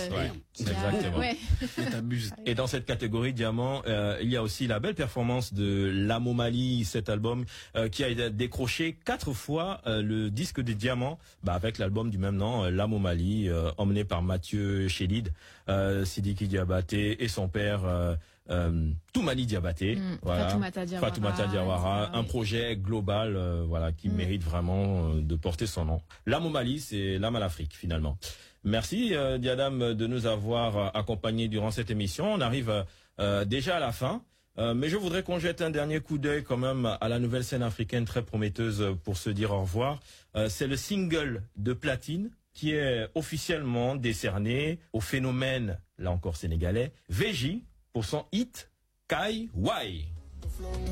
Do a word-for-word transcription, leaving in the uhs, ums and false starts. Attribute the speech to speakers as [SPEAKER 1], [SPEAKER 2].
[SPEAKER 1] ouais, exactement.
[SPEAKER 2] Ouais.
[SPEAKER 1] Et dans cette catégorie diamant, euh, il y a aussi la belle performance de Lamo Mali, cet album euh, qui a décroché quatre fois euh, le disque de diamant, bah, avec l'album du même nom, euh, Lamo Mali, euh, emmené par Mathieu Chédid, euh, Sidiki Diabaté et son père euh, euh, Toumani Diabaté.
[SPEAKER 2] Mmh,
[SPEAKER 1] voilà.
[SPEAKER 2] Fatoumata Diawara.
[SPEAKER 1] Fatoumata Diawara,
[SPEAKER 2] et cetera,
[SPEAKER 1] un
[SPEAKER 2] oui.
[SPEAKER 1] projet global, euh, voilà, qui mmh. mérite vraiment euh, de porter son nom. Lamo Mali, c'est l'âme à l'Afrique finalement. Merci euh, Diadam de nous avoir euh, accompagnés durant cette émission. On arrive euh, déjà à la fin, euh, mais je voudrais qu'on jette un dernier coup d'œil quand même à la nouvelle scène africaine très prometteuse pour se dire au revoir. Euh, c'est le single de platine qui est officiellement décerné au phénomène, là encore sénégalais, V J, pour son hit Kai Wai.